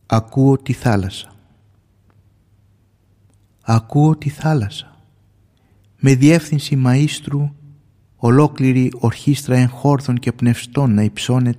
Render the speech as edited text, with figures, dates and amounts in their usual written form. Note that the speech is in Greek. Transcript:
Ακούω τη θάλασσα. Ακούω τη θάλασσα. Με διεύθυνση μαΐστρου ολόκληρη ορχήστρα εγχόρδων και πνευστών να υψώνεται